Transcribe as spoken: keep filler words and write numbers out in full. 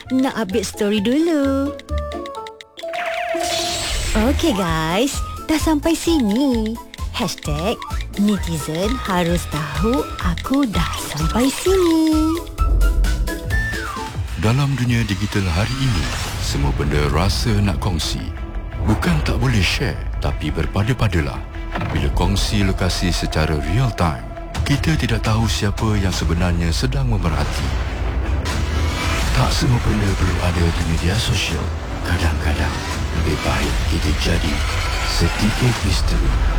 nak update story dulu. Okay guys, dah sampai sini. Hashtag netizen harus tahu aku dah sampai sini. Dalam dunia digital hari ini, semua benda rasa nak kongsi. Bukan tak boleh share, tapi berpada-padalah. Bila kongsi lokasi secara real time, kita tidak tahu siapa yang sebenarnya sedang memerhati. Tak semua benda perlu ada di media sosial. Kadang-kadang lebih baik kita jadi sedikit misteri